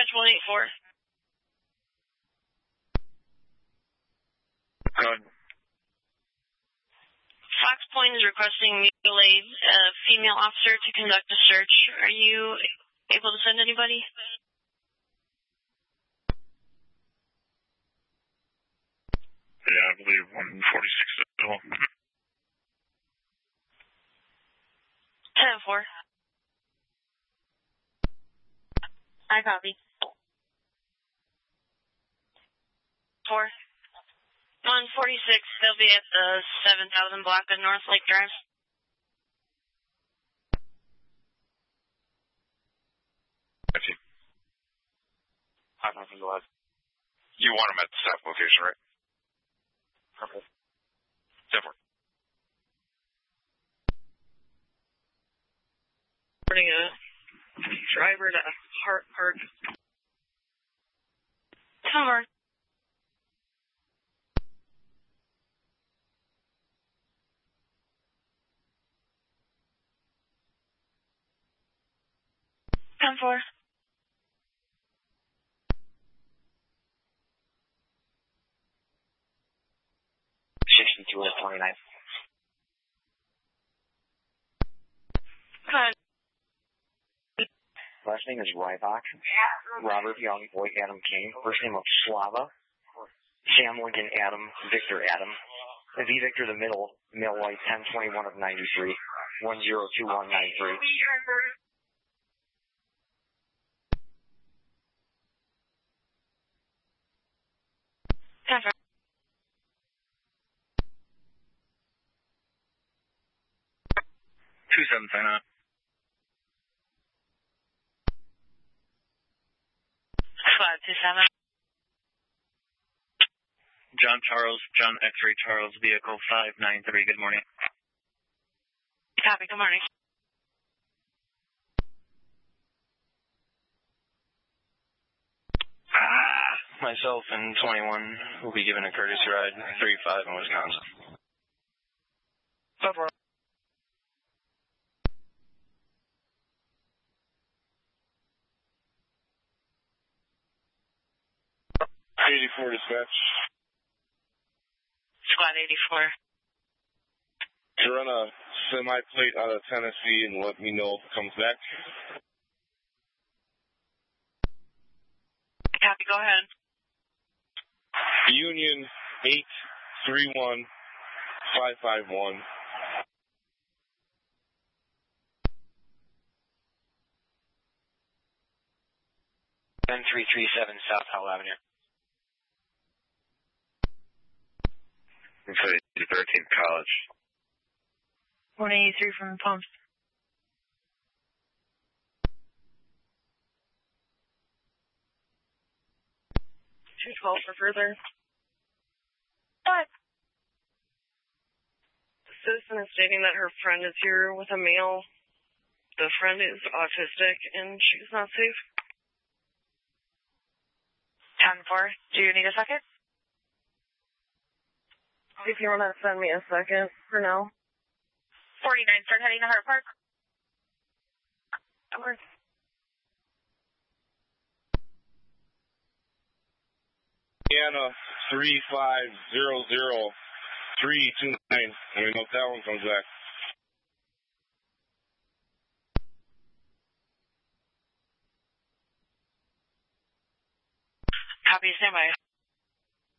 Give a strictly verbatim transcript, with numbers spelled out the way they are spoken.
Dispatch one eight four. Go ahead. Fox Point is requesting mutual aid, a female officer, to conduct a search. Are you able to send anybody? Yeah, I believe one forty-six still. ten four. I copy. four. one forty-six, they'll be at the seven thousand block of North Lake Drive. That's you. Five thousand block. You want them at the staff location, right? Okay. ten four. Reporting a driver to Hart Park. ten four. ten four. sixty-two at twenty-nine. Go ahead. Last name is Rybach. Robert Young, boy Adam King. First name of Slava. Sam Lincoln Adam, Victor Adam. V Victor the middle, male white, ten twenty-one of ninety-three. one zero two one nine three. ten four. two seven sign up. five two seven. John Charles, John X-ray Charles, vehicle five nine three. Good morning. Copy, good morning. Myself and twenty-one will be given a courtesy ride, three five in Wisconsin. ten four. eighty-four dispatch. Squad eighty-four. To run a semi-plate out of Tennessee and let me know if it comes back. Copy, go ahead. Union eight three one five five one. ten three three seven South Howell Avenue. It's the thirteenth College. one eighty-three from Pumps. two twelve for further. What? The citizen is stating that her friend is here with a male. The friend is autistic and she's not safe. ten four. Do you need a second? If you want to send me a second for now. forty-nine, start heading to Hart Park. Over. Indiana three five zero zero three two nine. Let me know if that one comes back. Copy, stand by.